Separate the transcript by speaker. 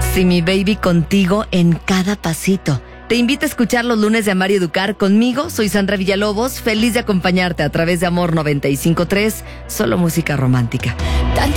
Speaker 1: Sí, mi baby, contigo en cada pasito. Te invito a escuchar los lunes de Amar y Educar conmigo. Soy Sandra Villalobos, feliz de acompañarte a través de Amor 95.3, solo música romántica. Tanto